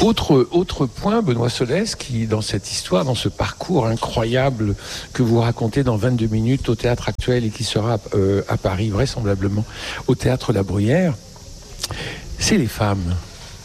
Autre point, Benoît Solès, qui dans cette histoire, dans ce parcours incroyable que vous racontez dans 22 minutes au Théâtre Actuel et qui sera à Paris, vraisemblablement, au Théâtre La Bruyère, c'est les femmes.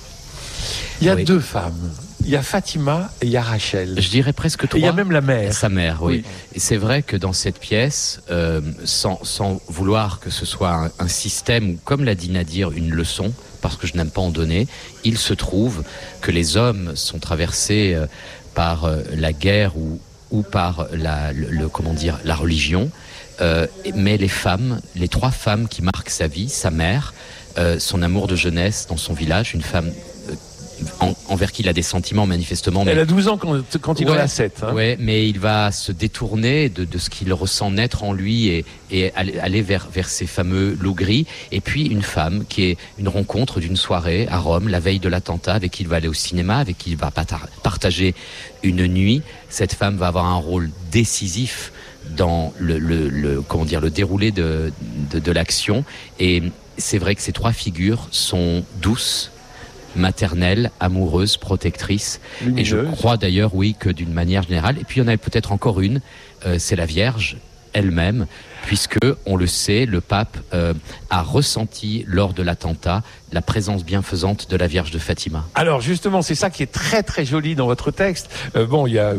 Il y a deux femmes. Il y a Fatima et il y a Rachel. Je dirais presque trois. Et il y a même la mère. Sa mère, oui. Et c'est vrai que dans cette pièce, sans vouloir que ce soit un système ou, comme l'a dit Nadir, une leçon, parce que je n'aime pas en donner, il se trouve que les hommes sont traversés par la guerre ou par la religion, mais les femmes, les trois femmes qui marquent sa vie, sa mère, son amour de jeunesse dans son village, une femme envers qui il a des sentiments manifestement. Elle a 12 ans quand il en a 7. Hein. Ouais, mais il va se détourner de ce qu'il ressent naître en lui et aller vers ces fameux loups gris. Et puis une femme qui est une rencontre d'une soirée à Rome, la veille de l'attentat, avec qui il va aller au cinéma, avec qui il va partager une nuit. Cette femme va avoir un rôle décisif dans le déroulé de l'action. Et c'est vrai que ces trois figures sont douces, maternelle, amoureuse, protectrice. Lumineuse. Et je crois d'ailleurs, oui, que d'une manière générale. Et puis il y en a peut-être encore une, c'est la Vierge elle-même, puisque, on le sait, le pape a ressenti lors de l'attentat la présence bienfaisante de la Vierge de Fatima. Alors justement, c'est ça qui est très très joli dans votre texte. Il y a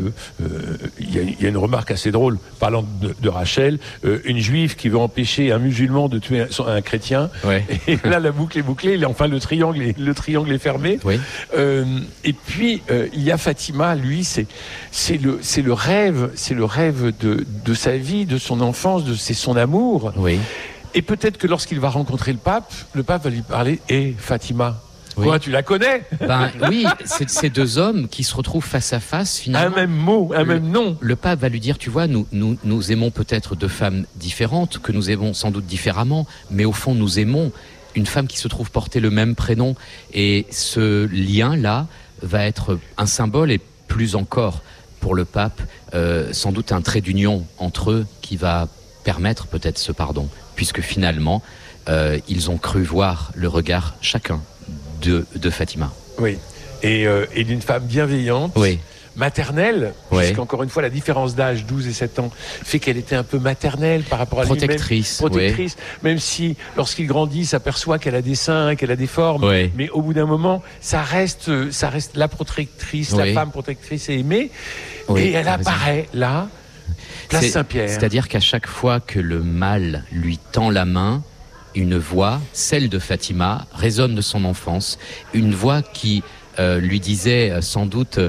une remarque assez drôle parlant de Rachel, une juive qui veut empêcher un musulman de tuer un chrétien. Ouais. Et là, la boucle est bouclée. Le triangle est fermé. Oui. Et puis il y a Fatima. Lui, c'est le rêve de sa vie, de son enfance, c'est son amour. Oui. Et peut-être que lorsqu'il va rencontrer le pape va lui parler. Et Fatima, oui. Quoi, tu la connais? Oui, c'est ces deux hommes qui se retrouvent face à face finalement. Un même mot, même nom. Le pape va lui dire, tu vois, nous aimons peut-être deux femmes différentes, que nous aimons sans doute différemment, mais au fond nous aimons une femme qui se trouve porter le même prénom. Et ce lien-là va être un symbole, et plus encore pour le pape, sans doute un trait d'union entre eux qui va permettre peut-être ce pardon, puisque finalement ils ont cru voir le regard chacun de Fatima. Oui, et d'une femme bienveillante, oui. Maternelle, oui. Puisqu'encore une fois la différence d'âge, 12 et 7 ans, fait qu'elle était un peu maternelle par rapport à protectrice, lui-même. Protectrice, oui. Même si lorsqu'il grandit s'aperçoit qu'elle a des seins, qu'elle a des formes, oui. Mais au bout d'un moment ça reste la protectrice, oui. La femme protectrice et aimée, oui, et elle apparaît là, place Saint-Pierre. C'est-à-dire qu'à chaque fois que le mal lui tend la main, une voix, celle de Fatima, résonne de son enfance, une voix qui lui disait sans doute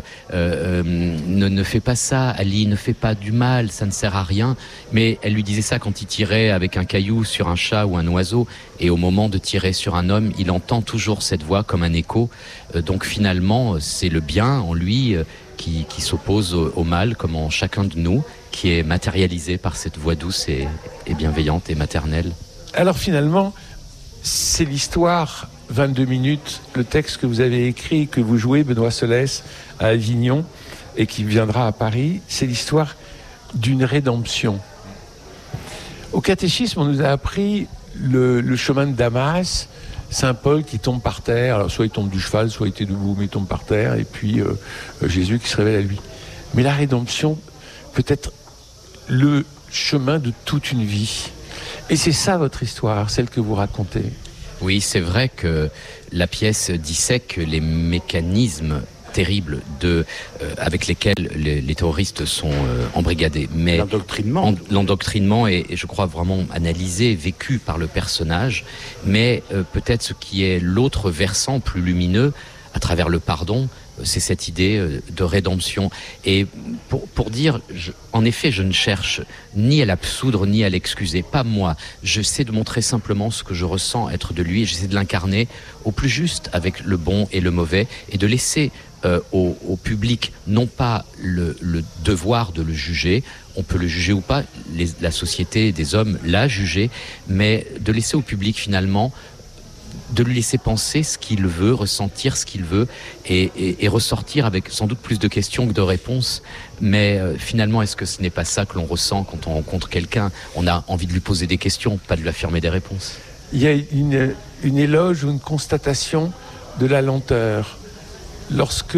ne fais pas ça, Ali, ne fais pas du mal, ça ne sert à rien. Mais elle lui disait ça quand il tirait avec un caillou sur un chat ou un oiseau, et au moment de tirer sur un homme, il entend toujours cette voix comme un écho. Donc finalement, c'est le bien en lui qui s'oppose au mal, comme en chacun de nous, qui est matérialisé par cette voix douce et bienveillante et maternelle. Alors finalement, c'est l'histoire 22 minutes, le texte que vous avez écrit, que vous jouez, Benoît Solès, à Avignon, et qui viendra à Paris, c'est l'histoire d'une rédemption. Au catéchisme, on nous a appris le chemin de Damas, Saint Paul qui tombe par terre, alors soit il tombe du cheval, soit il était debout, mais il tombe par terre, et puis Jésus qui se révèle à lui. Mais la rédemption peut être le chemin de toute une vie. Et c'est ça votre histoire, celle que vous racontez. Oui, c'est vrai que la pièce dissèque les mécanismes terribles avec lesquels les terroristes sont embrigadés. Mais l'endoctrinement est, je crois, vraiment analysé, vécu par le personnage. Mais peut-être ce qui est l'autre versant plus lumineux, à travers le pardon, c'est cette idée de rédemption. Et pour dire, en effet, je ne cherche ni à l'absoudre, ni à l'excuser. Pas moi. J'essaie de montrer simplement ce que je ressens être de lui, et j'essaie de l'incarner au plus juste avec le bon et le mauvais, et de laisser au public, non pas le devoir de le juger, on peut le juger ou pas, la société des hommes l'a jugé, mais de laisser au public finalement, de lui laisser penser ce qu'il veut, ressentir ce qu'il veut, et ressortir avec sans doute plus de questions que de réponses. Mais finalement, est-ce que ce n'est pas ça que l'on ressent quand on rencontre quelqu'un? On a envie de lui poser des questions, pas de lui affirmer des réponses. Il y a une éloge ou une constatation de la lenteur. Lorsque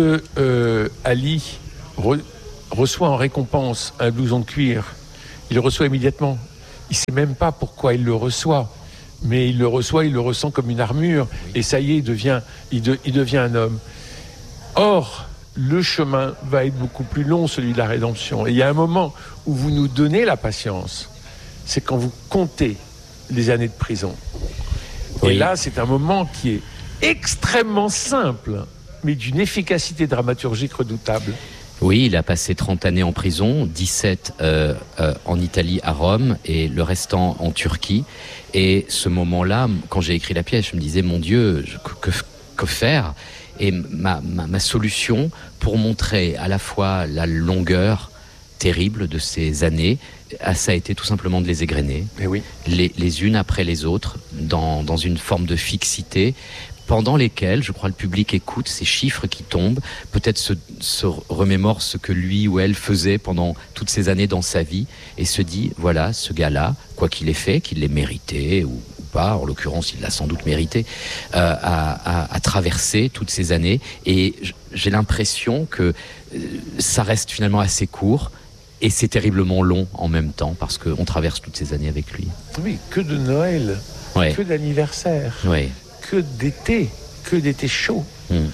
Ali reçoit en récompense un blouson de cuir, il le reçoit immédiatement. Il ne sait même pas pourquoi il le reçoit, mais il le reçoit, il le ressent comme une armure, et ça y est, il devient un homme. Or, le chemin va être beaucoup plus long, celui de la rédemption. Et il y a un moment où vous nous donnez la patience, c'est quand vous comptez les années de prison. Oui. Et là, c'est un moment qui est extrêmement simple, mais d'une efficacité dramaturgique redoutable. Oui, il a passé 30 années en prison, 17 en Italie, à Rome, et le restant en Turquie. Et ce moment-là, quand j'ai écrit la pièce, je me disais, mon Dieu, que faire ? Et ma solution pour montrer à la fois la longueur terrible de ces années, ça a été tout simplement de les égrener, oui. les unes après les autres, dans une forme de fixité, pendant lesquelles, je crois, le public écoute ces chiffres qui tombent, peut-être se remémore ce que lui ou elle faisait pendant toutes ces années dans sa vie, et se dit, voilà, ce gars-là, quoi qu'il ait fait, qu'il l'ait mérité, ou pas, en l'occurrence, il l'a sans doute mérité, à traverser toutes ces années. Et j'ai l'impression que ça reste finalement assez court, et c'est terriblement long en même temps, parce qu'on traverse toutes ces années avec lui. Oui, que de Noël, ouais. Que d'anniversaire, ouais. que d'été chaud.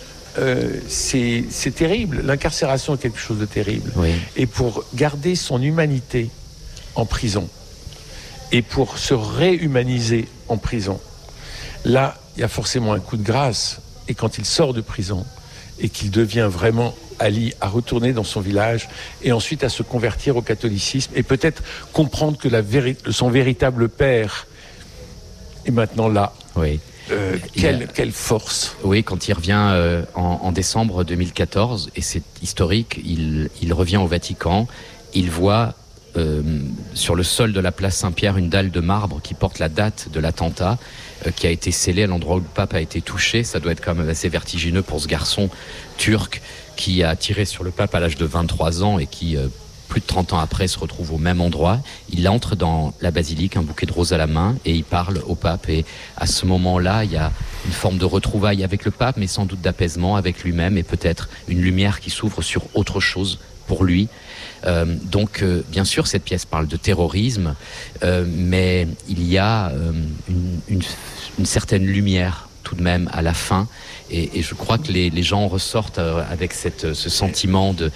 C'est terrible. L'incarcération est quelque chose de terrible. Oui. Et pour garder son humanité en prison, et pour se réhumaniser en prison, là, il y a forcément un coup de grâce. Et quand il sort de prison, et qu'il devient vraiment Ali, à retourner dans son village, et ensuite à se convertir au catholicisme, et peut-être comprendre que son véritable père est maintenant là. Oui. Quelle force. Oui, quand il revient en décembre 2014, et c'est historique, il revient au Vatican, il voit sur le sol de la place Saint-Pierre une dalle de marbre qui porte la date de l'attentat, qui a été scellée à l'endroit où le pape a été touché. Ça doit être quand même assez vertigineux pour ce garçon turc qui a tiré sur le pape à l'âge de 23 ans et qui, plus de 30 ans après, se retrouve au même endroit. Il entre dans la basilique, un bouquet de roses à la main, et il parle au pape. Et à ce moment-là, il y a une forme de retrouvaille avec le pape, mais sans doute d'apaisement avec lui-même, et peut-être une lumière qui s'ouvre sur autre chose pour lui. Donc, bien sûr, cette pièce parle de terrorisme, mais il y a une certaine lumière tout de même à la fin, et je crois que les gens ressortent avec ce sentiment de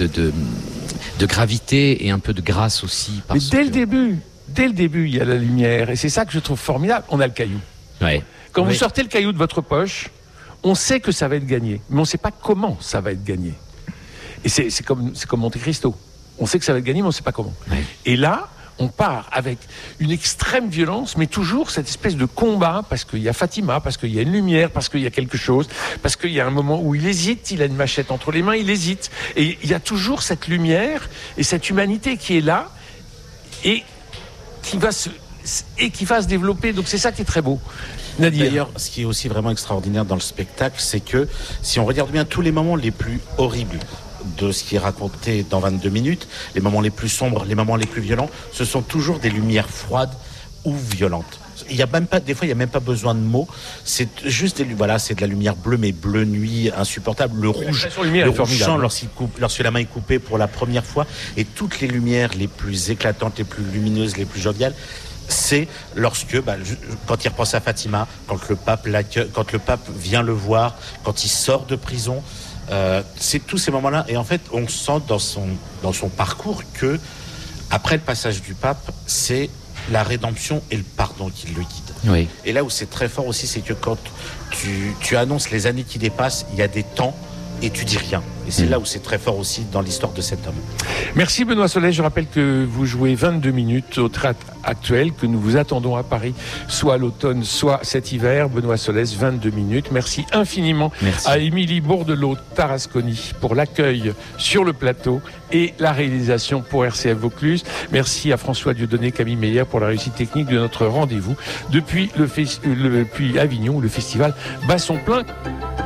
gravité et un peu de grâce aussi. Mais dès le début, il y a la lumière, et c'est ça que je trouve formidable. On a le caillou. Ouais. Quand vous sortez le caillou de votre poche, on sait que ça va être gagné, mais on ne sait pas comment ça va être gagné. Et c'est comme Monte Cristo. On sait que ça va être gagné, mais on ne sait pas comment. Ouais. Et là, on part avec une extrême violence, mais toujours cette espèce de combat, parce qu'il y a Fatima, parce qu'il y a une lumière, parce qu'il y a quelque chose, parce qu'il y a un moment où il hésite, il a une machette entre les mains, il hésite. Et il y a toujours cette lumière et cette humanité qui est là et qui va se développer. Donc c'est ça qui est très beau. Nadir. D'ailleurs, ce qui est aussi vraiment extraordinaire dans le spectacle, c'est que si on regarde bien tous les moments les plus horribles de ce qui est raconté dans 22 minutes, les moments les plus sombres, les moments les plus violents, ce sont toujours des lumières froides ou violentes. Il y a même pas, des fois, il n'y a même pas besoin de mots. C'est juste c'est de la lumière bleue, mais bleu nuit, insupportable. Le rouge chant lorsque la main est coupée pour la première fois. Et toutes les lumières les plus éclatantes, les plus lumineuses, les plus joviales, c'est lorsque, quand il repense à Fatima, quand le pape vient le voir, quand il sort de prison. C'est tous ces moments-là, et en fait on sent dans son parcours que après le passage du pape, c'est la rédemption et le pardon qui le guident. Oui. Et là où c'est très fort aussi, c'est que quand tu annonces les années qui dépassent, il y a des temps et tu dis rien. Et c'est là où c'est très fort aussi dans l'histoire de cet homme. Merci Benoît Solès. Je rappelle que vous jouez 22 minutes au Théâtre Actuel, que nous vous attendons à Paris, soit à l'automne, soit cet hiver. Benoît Solès, 22 minutes. Merci infiniment à Émilie Bourdelot-Tarasconi pour l'accueil sur le plateau et la réalisation pour RCF Vaucluse. Merci à François Dieudonné, Camille Meyer pour la réussite technique de notre rendez-vous depuis Avignon, où le festival bat son plein.